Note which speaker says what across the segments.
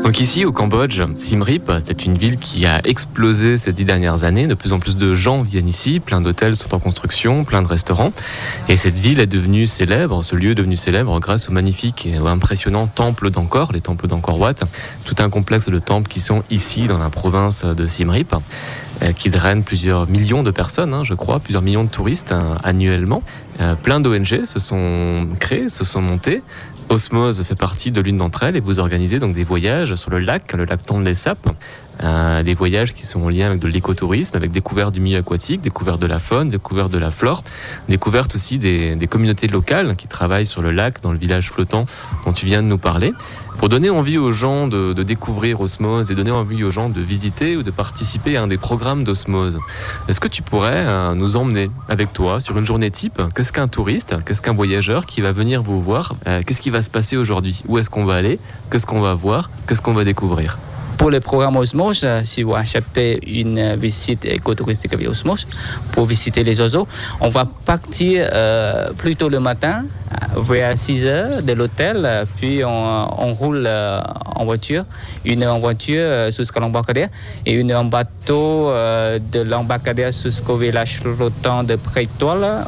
Speaker 1: Donc ici au Cambodge, Siem Reap, c'est une ville qui a explosé ces 10 dernières années. De plus en plus de gens viennent ici, plein d'hôtels sont en construction, plein de restaurants. Et cette ville est devenue célèbre, ce lieu est devenu célèbre grâce au magnifique et impressionnant temple d'Angkor, les temples d'Angkor Wat. Tout un complexe de temples qui sont ici dans la province de Siem Reap, qui drainent plusieurs millions de personnes, je crois, plusieurs millions de touristes annuellement. Plein d'ONG se sont créées, se sont montées. Osmose fait partie de l'une d'entre elles et vous organisez donc des voyages sur le lac Tonle Sap, des voyages qui sont en lien avec de l'écotourisme, avec découverte du milieu aquatique, découverte de la faune, découverte de la flore, découverte aussi des communautés locales qui travaillent sur le lac, dans le village flottant dont tu viens de nous parler, pour donner envie aux gens de découvrir Osmose et donner envie aux gens de visiter ou de participer à un des programmes d'Osmose. Est-ce que tu pourrais nous emmener avec toi sur une journée type? Qu'est-ce qu'un touriste? Qu'est-ce qu'un voyageur qui va venir vous voir? Qu'est-ce qui va se passer aujourd'hui? Où est-ce qu'on va aller? Qu'est-ce qu'on va voir? Qu'est-ce qu'on va découvrir?
Speaker 2: Pour le programme Osmose, si vous achetez une visite écotouristique avec Osmose pour visiter les oiseaux, on va partir plus tôt le matin, vers 6 heures de l'hôtel, puis on roule en voiture, une en voiture jusqu'à l'embarcadère et une en bateau de l'embarcadère jusqu'au village flottant de Prétoile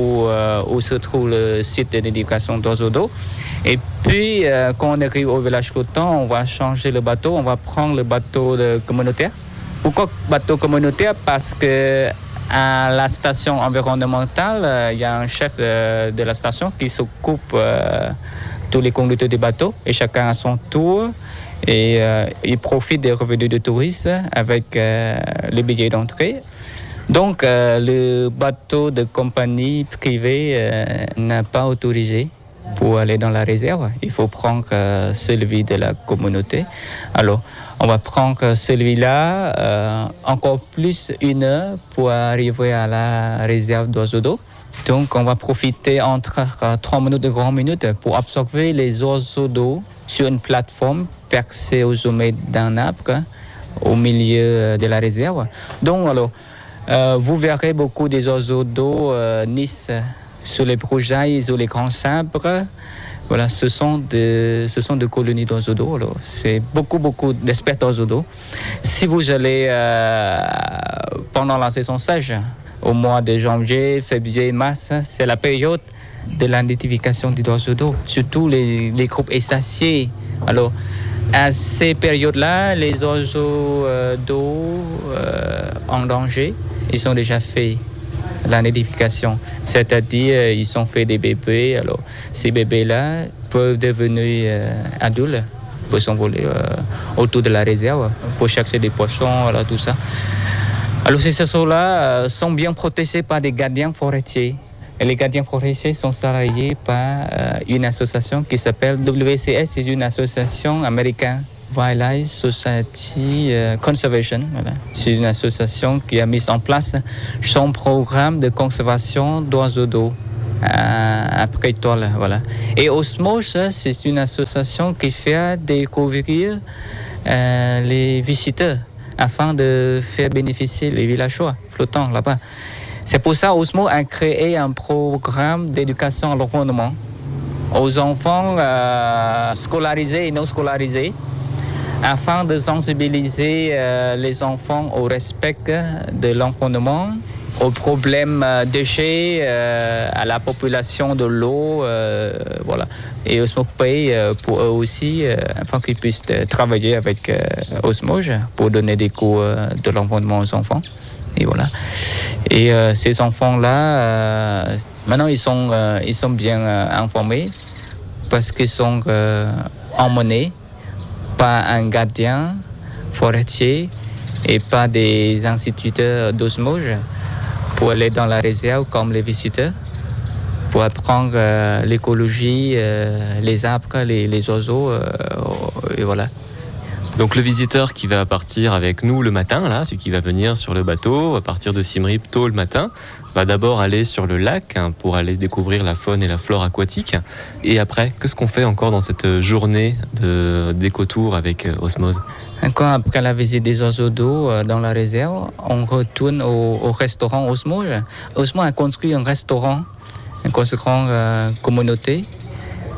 Speaker 2: où se trouve le site d'éducation d'oiseaux d'eau. Et puis, quand on arrive au village flottant, on va changer le bateau, on va prendre le bateau communautaire. Pourquoi bateau communautaire? Parce que à la station environnementale, il y a un chef de la station qui s'occupe tous les conducteurs du bateau et chacun à son tour. Et il profite des revenus de touristes avec les billets d'entrée. Donc, le bateau de compagnie privée n'a pas autorisé pour aller dans la réserve. Il faut prendre celui de la communauté. Alors, on va prendre celui-là encore plus 1 heure pour arriver à la réserve d'oiseaux d'eau. Donc, on va profiter entre 30 minutes et 40 minutes pour observer les oiseaux d'eau sur une plateforme percée au sommet d'un arbre au milieu de la réserve. Donc, alors, vous verrez beaucoup des oiseaux d'eau nice sur les broussailles ou les grands sabres. Voilà, ce sont des colonies d'oiseaux d'eau. Alors, c'est beaucoup d'espèces d'oiseaux d'eau. Si vous allez pendant la saison sèche, au mois de janvier, février, mars, c'est la période de la nidification des oiseaux d'eau, surtout les groupes essaciés. Alors, à ces périodes-là, les oiseaux d'eau en danger, ils ont déjà fait la nidification, c'est-à-dire ils ont fait des bébés. Alors ces bébés-là peuvent devenir adultes, peuvent s'envoler autour de la réserve pour chercher des poissons, alors tout ça. Alors ces oiseaux-là sont bien protégés par des gardiens forestiers. Et les gardiens forestiers sont salariés par une association qui s'appelle WCS, c'est une association américaine. Wildlife Society Conservation, voilà. C'est une association qui a mis en place son programme de conservation d'oiseaux d'eau à Prétoile, voilà. Et Osmose, c'est une association qui fait découvrir les visiteurs afin de faire bénéficier les villageois flottants là-bas. C'est pour ça qu'Osmose a créé un programme d'éducation à l'environnement aux enfants scolarisés et non scolarisés, afin de sensibiliser les enfants au respect de l'environnement, aux problèmes déchets, à la population de l'eau, voilà. Et Osmose paye pour eux aussi, afin qu'ils puissent travailler avec Osmose pour donner des cours de l'environnement aux enfants. Et voilà. Et ces enfants-là, maintenant ils sont bien informés parce qu'ils sont emmenés par un gardien forestier et pas des instituteurs d'osmose pour aller dans la réserve comme les visiteurs, pour apprendre l'écologie, les arbres, les oiseaux, et voilà.
Speaker 1: Donc le visiteur qui va partir avec nous le matin, là, celui qui va venir sur le bateau, à partir de Siem Reap tôt le matin, va d'abord aller sur le lac pour aller découvrir la faune et la flore aquatique. Et après, qu'est-ce qu'on fait encore dans cette journée d'écotour avec Osmose?
Speaker 2: Encore après la visite des oiseaux d'eau dans la réserve, on retourne au restaurant Osmose. Osmose a construit un restaurant communauté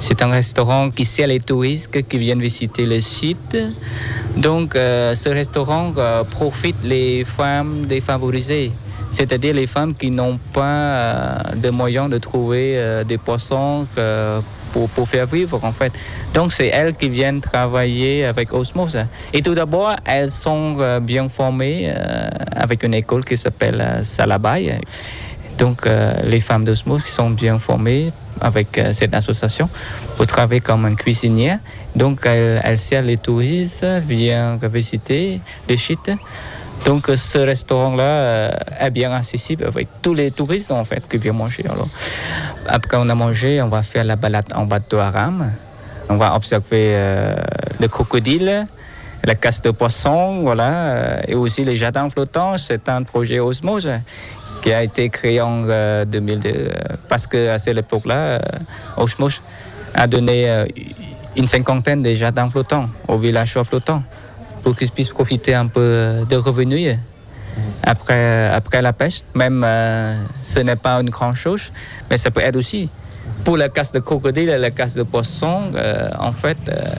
Speaker 2: C'est un restaurant qui sert les touristes qui viennent visiter le site. Donc, ce restaurant profite les femmes défavorisées, c'est-à-dire les femmes qui n'ont pas de moyens de trouver des poissons pour faire vivre, en fait. Donc, c'est elles qui viennent travailler avec Osmose. Et tout d'abord, elles sont bien formées avec une école qui s'appelle Salabay. Donc, les femmes d'Osmose sont bien formées avec cette association pour travailler comme une cuisinière. Donc, elle sert les touristes, vient visiter le site. Donc, ce restaurant-là est bien accessible avec tous les touristes, en fait, qui viennent manger. Alors, après on a mangé, on va faire la balade en bateau à rame. On va observer le crocodile, la casse de poisson, voilà, et aussi les jardins flottants. C'est un projet Osmose qui a été créé en 2002, parce qu'à cette époque-là, Osmose a donné une cinquantaine de jardins flottants aux villageois flottants pour qu'ils puissent profiter un peu de revenus après la pêche. Même ce n'est pas une grande chose, mais ça peut être aussi. Pour la casse de crocodile et la casse de poisson, en fait,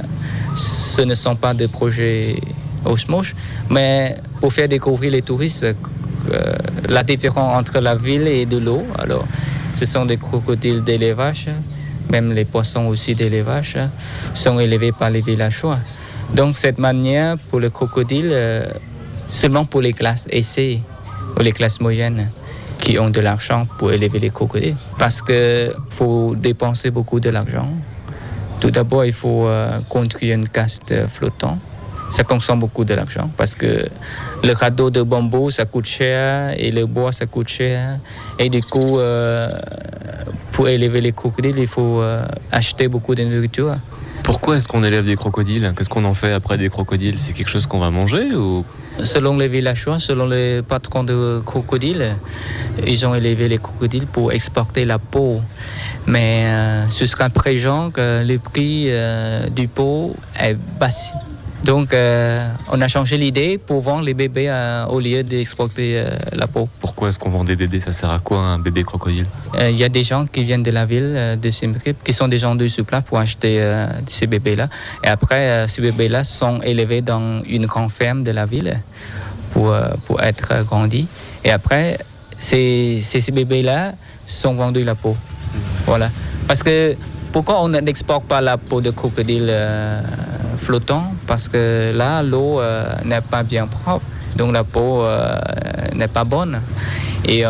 Speaker 2: ce ne sont pas des projets Osmose, mais pour faire découvrir les touristes la différence entre la ville et de l'eau. Alors, ce sont des crocodiles d'élevage, même les poissons aussi d'élevage sont élevés par les villageois. Donc, cette manière pour le crocodile, seulement pour les classes aisées ou les classes moyennes qui ont de l'argent pour élever les crocodiles. Parce qu'il faut dépenser beaucoup de l'argent. Tout d'abord, il faut construire une caste flottante. Ça consomme beaucoup de l'argent parce que le radeau de bambou, ça coûte cher et le bois, ça coûte cher. Et du coup, pour élever les crocodiles, il faut acheter beaucoup de nourriture.
Speaker 1: Pourquoi est-ce qu'on élève des crocodiles? Qu'est-ce qu'on en fait après des crocodiles? C'est quelque chose qu'on va manger ou...
Speaker 2: Selon les villageois, selon les patrons de crocodiles, ils ont élevé les crocodiles pour exporter la peau. Mais jusqu'à présent, le prix du peau est bas. Donc, on a changé l'idée pour vendre les bébés au lieu d'exporter la peau.
Speaker 1: Pourquoi est-ce qu'on vend des bébés? Ça sert à quoi un bébé crocodile?
Speaker 2: Il y a des gens qui viennent de la ville de Siem Reap, qui sont des gens de sur place pour acheter ces bébés-là. Et après, ces bébés-là sont élevés dans une grande ferme de la ville pour être grandis. Et après, ces bébés-là sont vendus la peau. Voilà. Parce que pourquoi on n'exporte pas la peau de crocodile flottant? Parce que là, l'eau n'est pas bien propre, donc la peau n'est pas bonne. Et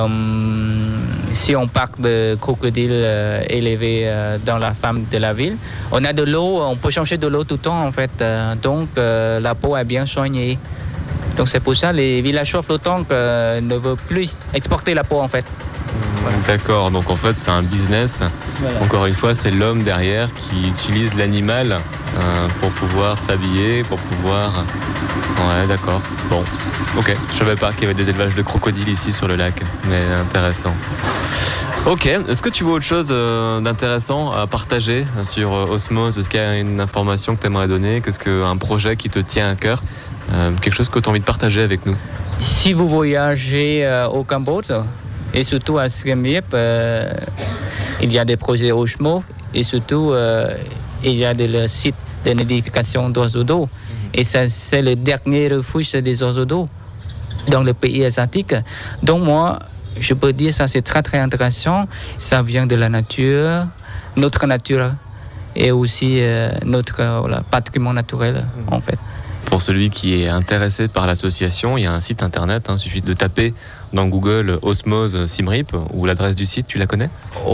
Speaker 2: si on parle de crocodiles élevés dans la ferme de la ville, on a de l'eau, on peut changer de l'eau tout le temps en fait. Donc la peau est bien soignée. Donc c'est pour ça que les villageois flottants ne veulent plus exporter la peau en fait.
Speaker 1: Voilà. D'accord, donc en fait c'est un business. Voilà. Encore une fois, c'est l'homme derrière qui utilise l'animal pour pouvoir s'habiller, pour pouvoir... Ouais, d'accord. Bon, ok. Je savais pas qu'il y avait des élevages de crocodiles ici sur le lac, mais intéressant. Ok, est-ce que tu vois autre chose d'intéressant à partager sur Osmose? Est-ce qu'il y a une information que tu aimerais donner? Qu'est-ce qu'un projet qui te tient à cœur? Quelque chose que tu as envie de partager avec nous?
Speaker 2: Si vous voyagez au Cambodge, et surtout à Siem Reap, il y a des projets Osmose et surtout il y a des sites de nidification d'oiseaux d'eau. Et ça, c'est le dernier refuge des oiseaux d'eau dans le pays asiatique. Donc moi, je peux dire ça c'est très très intéressant. Ça vient de la nature, notre nature et aussi notre patrimoine naturel en fait.
Speaker 1: Pour celui qui est intéressé par l'association, il y a un site internet, il suffit de taper dans Google Osmose Siem Reap, ou l'adresse du site, tu la connais?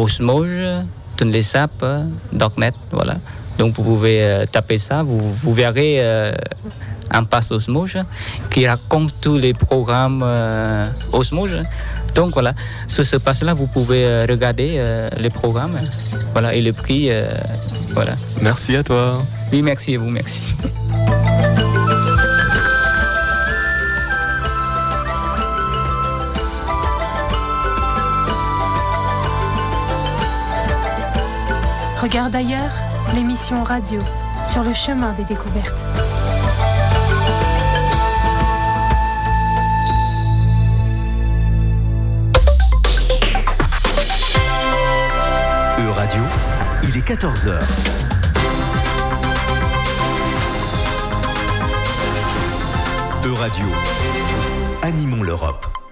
Speaker 2: osmose.net, voilà. Donc vous pouvez taper ça, vous verrez un pass Osmose qui raconte tous les programmes Osmose. Donc voilà, sur ce pass-là, vous pouvez regarder les programmes, voilà, et le prix, voilà.
Speaker 1: Merci à toi.
Speaker 2: Oui, merci à vous, merci.
Speaker 3: Regarde ailleurs, l'émission radio sur le chemin des découvertes.
Speaker 4: E-Radio, il est 14h. Euradio, animons l'Europe.